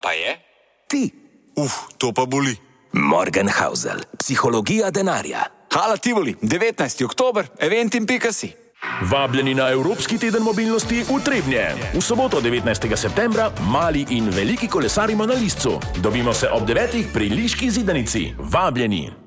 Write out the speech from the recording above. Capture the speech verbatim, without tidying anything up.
Pa je? Ti. Uf, to pa boli. Morgenhausel, psihologija denarja. Hala Tivoli, devetnajsti oktober, eventim pika si. Vabljeni na Evropski teden mobilnosti v Trebnje. V soboto devetnajstega septembra mali in veliki kolesarimo na Liscu. Dobimo se ob devetih pri Liški zidanici. Vabljeni.